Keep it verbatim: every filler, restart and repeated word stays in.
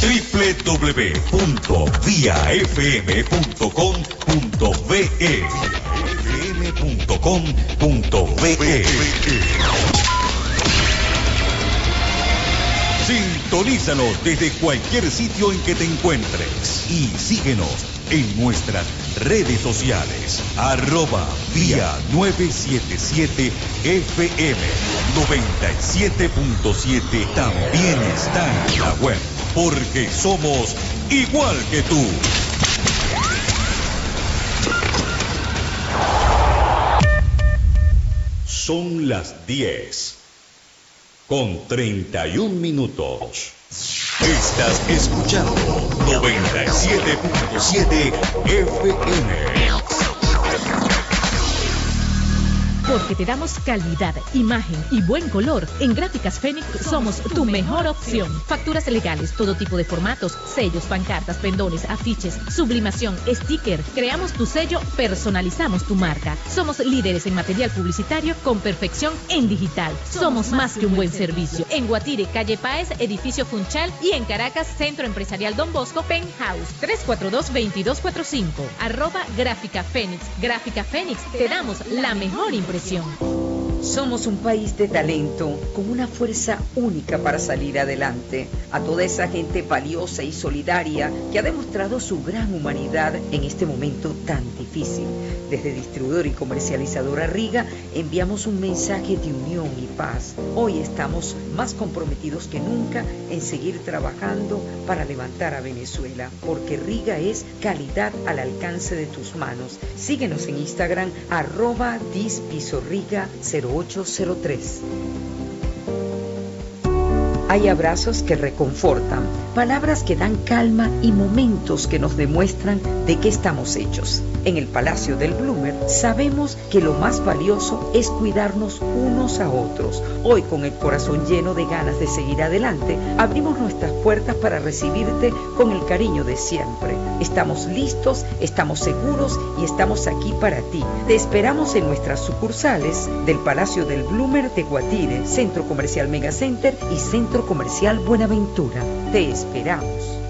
doble u doble u doble u punto vía f m punto com punto b e vía f m punto com punto b e. Sintonízanos desde cualquier sitio en que te encuentres y síguenos en nuestras redes sociales, arroba vía novecientos setenta y siete F M noventa y siete punto siete. También está en la web, porque somos igual que tú. Son las diez con treinta y un minutos. Estás escuchando noventa y siete punto siete F M. Porque te damos calidad, imagen y buen color. En Gráficas Fénix somos tu mejor opción. Facturas legales, todo tipo de formatos, sellos, pancartas, pendones, afiches, sublimación, sticker. Creamos tu sello, personalizamos tu marca. Somos líderes en material publicitario con perfección en digital. Somos más que un buen servicio. En Guatire, calle Páez, edificio Funchal, y en Caracas, Centro Empresarial Don Bosco, Penthouse, tres cuatro dos, dos dos cuatro cinco. Arroba Gráfica Fénix. Gráfica Fénix, te damos la mejor impresión. Somos un país de talento con una fuerza única para salir adelante. A toda esa gente valiosa y solidaria que ha demostrado su gran humanidad en este momento tan difícil. Desde distribuidor y comercializadora Riga enviamos un mensaje de unión y paz. Hoy estamos más comprometidos que nunca en seguir trabajando para levantar a Venezuela, porque Riga es calidad al alcance de tus manos. Síguenos en Instagram, arroba dispisorriga cero ocho cero tres. Hay abrazos que reconfortan, palabras que dan calma y momentos que nos demuestran de qué estamos hechos. En el Palacio del Bloomer sabemos que lo más valioso es cuidarnos unos a otros. Hoy, con el corazón lleno de ganas de seguir adelante, abrimos nuestras puertas para recibirte con el cariño de siempre. Estamos listos, estamos seguros y estamos aquí para ti. Te esperamos en nuestras sucursales del Palacio del Bloomer de Guatire, Centro Comercial Megacenter y Centro Comercial Buenaventura. Te esperamos.